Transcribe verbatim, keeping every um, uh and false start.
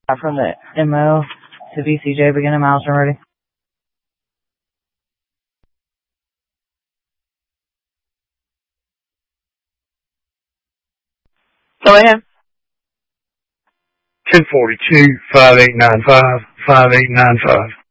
From the M O to V C J, beginning milestone ready. Go ahead. ten forty-two, five eight nine five, five eight nine five.